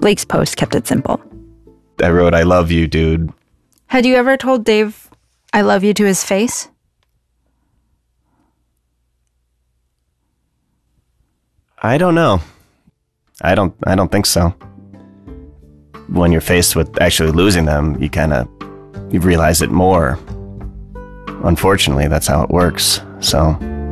Blake's post kept it simple. I wrote, "I love you, dude." Had you ever told Dave, "I love you" to his face? I don't know. I don't think so. When you're faced with actually losing them, you realize it more. Unfortunately, that's how it works. So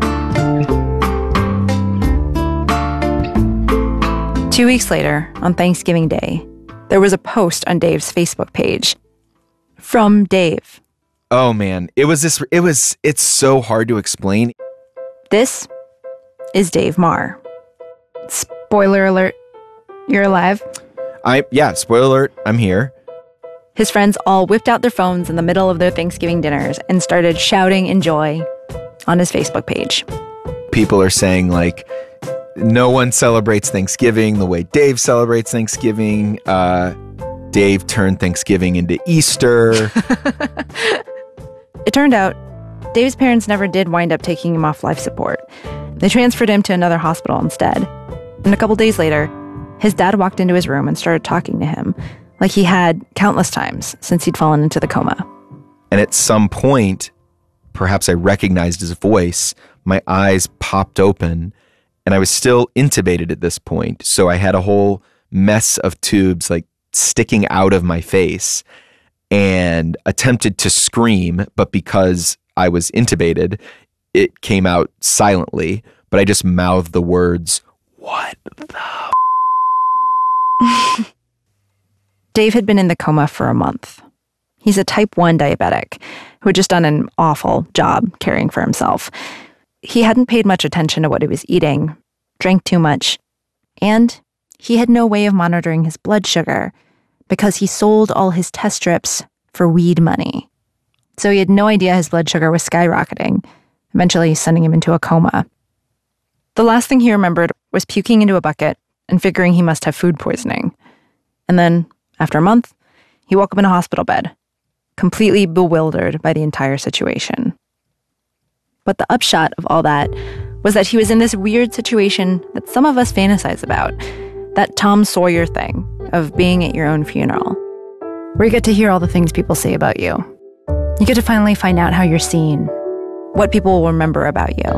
2 weeks later, on Thanksgiving Day, there was a post on Dave's Facebook page from Dave. Oh man, it's so hard to explain. This is Dave Marr. Spoiler alert, you're alive. Spoiler alert, I'm here. His friends all whipped out their phones in the middle of their Thanksgiving dinners and started shouting in joy on his Facebook page. People are saying, like, no one celebrates Thanksgiving the way Dave celebrates Thanksgiving. Dave turned Thanksgiving into Easter. It turned out Dave's parents never did wind up taking him off life support. They transferred him to another hospital instead. And a couple days later, his dad walked into his room and started talking to him, like he had countless times since he'd fallen into the coma. And at some point, perhaps I recognized his voice, my eyes popped open, and I was still intubated at this point. So I had a whole mess of tubes like sticking out of my face and attempted to scream, but because I was intubated, it came out silently, but I just mouthed the words, "What the Dave had been in the coma for a month. He's a type 1 diabetic who had just done an awful job caring for himself. He hadn't paid much attention to what he was eating, drank too much, and he had no way of monitoring his blood sugar because he sold all his test strips for weed money. So he had no idea his blood sugar was skyrocketing, eventually sending him into a coma. The last thing he remembered was puking into a bucket and figuring he must have food poisoning. And then, after a month, he woke up in a hospital bed, completely bewildered by the entire situation. But the upshot of all that was that he was in this weird situation that some of us fantasize about, that Tom Sawyer thing of being at your own funeral, where you get to hear all the things people say about you. You get to finally find out how you're seen, what people will remember about you.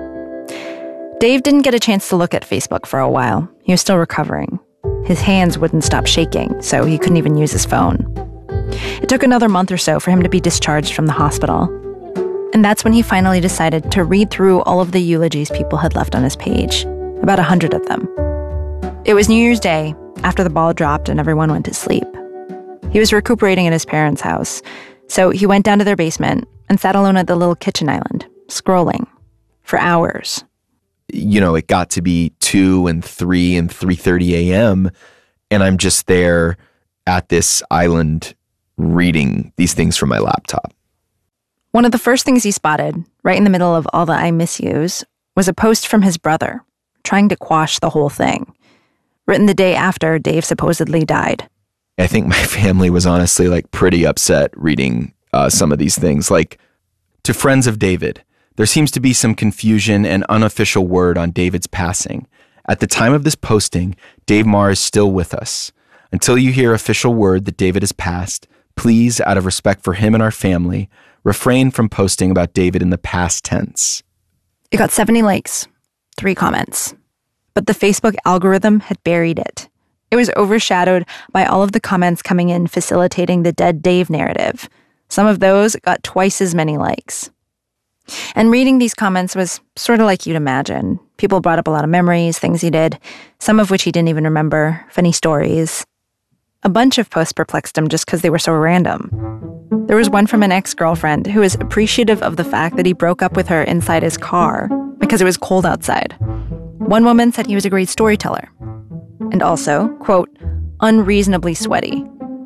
Dave didn't get a chance to look at Facebook for a while. He was still recovering. His hands wouldn't stop shaking, so he couldn't even use his phone. It took another month or so for him to be discharged from the hospital. And that's when he finally decided to read through all of the eulogies people had left on his page, about 100 of them. It was New Year's Day, after the ball dropped and everyone went to sleep. He was recuperating at his parents' house, so he went down to their basement and sat alone at the little kitchen island, scrolling, for hours. You know, it got to be 2 and 3 and 3:30 a.m. and I'm just there at this island reading these things from my laptop. One of the first things he spotted, right in the middle of all the I miss yous, was a post from his brother, trying to quash the whole thing, written the day after Dave supposedly died. I think my family was honestly like pretty upset reading some of these things. Like, to friends of David, there seems to be some confusion and unofficial word on David's passing. At the time of this posting, Dave Marr is still with us. Until you hear official word that David has passed, please, out of respect for him and our family, refrain from posting about David in the past tense. It got 70 likes, 3 comments. But the Facebook algorithm had buried it. It was overshadowed by all of the comments coming in facilitating the dead Dave narrative. Some of those got twice as many likes. And reading these comments was sort of like you'd imagine. People brought up a lot of memories, things he did, some of which he didn't even remember, funny stories. A bunch of posts perplexed him just because they were so random. There was one from an ex-girlfriend who was appreciative of the fact that he broke up with her inside his car because it was cold outside. One woman said he was a great storyteller. And also, quote, unreasonably sweaty.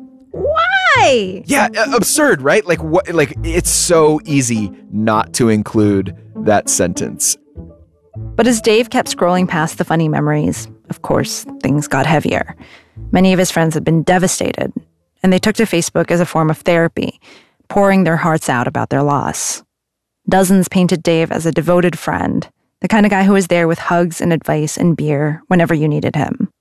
Why? Yeah, absurd, right? Like, what? Like, it's so easy not to include that sentence. But as Dave kept scrolling past the funny memories, of course, things got heavier. Many of his friends had been devastated, and they took to Facebook as a form of therapy, pouring their hearts out about their loss. Dozens painted Dave as a devoted friend, the kind of guy who was there with hugs and advice and beer whenever you needed him.